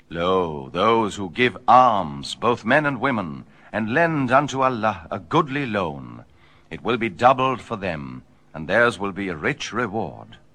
Lo, those who give alms, both men and women, and lend unto Allah a goodly loan, it will be doubled for them, and theirs will be a rich reward.